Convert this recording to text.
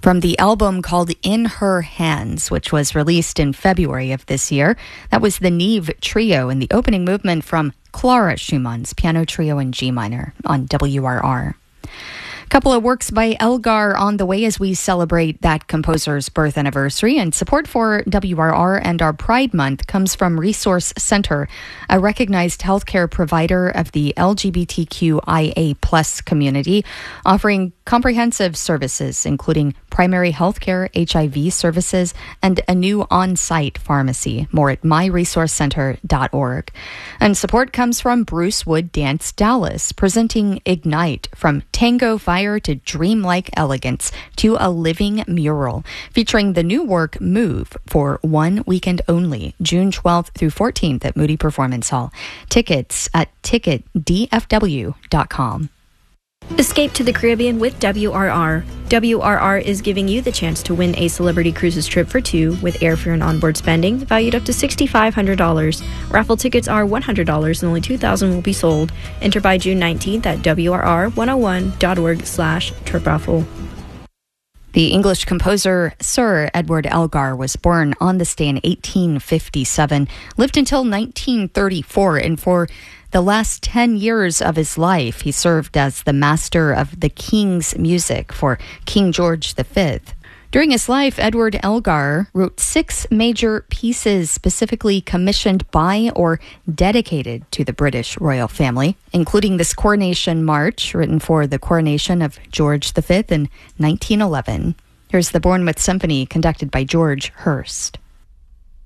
From the album called In Her Hands, which was released in February of this year. That was the Neve Trio in the opening movement from Clara Schumann's Piano Trio in G minor on WRR. Couple of works by Elgar on the way as we celebrate that composer's birth anniversary, and support for WRR and our Pride Month comes from Resource Center, a recognized healthcare provider of the LGBTQIA+ community, offering comprehensive services including primary healthcare, HIV services, and a new on-site pharmacy. More at myresourcecenter.org. And support comes from Bruce Wood Dance Dallas, presenting Ignite, from tango fire to dreamlike elegance to a living mural, featuring the new work Move for 1 weekend only, June 12th through 14th at Moody Performance Hall. Tickets at ticketdfw.com. Escape to the Caribbean with WRR. WRR is giving you the chance to win a Celebrity Cruises trip for two with airfare and onboard spending valued up to $6,500. Raffle tickets are $100 and only 2,000 will be sold. Enter by June 19th at WRR101.org/trip-raffle. The English composer Sir Edward Elgar was born on this day in 1857, lived until 1934, and for the last 10 years of his life, he served as the master of the King's music for King George V. During his life, Edward Elgar wrote 6 major pieces specifically commissioned by or dedicated to the British royal family, including this Coronation March, written for the coronation of George V in 1911. Here's the Bournemouth Symphony, conducted by George Hurst.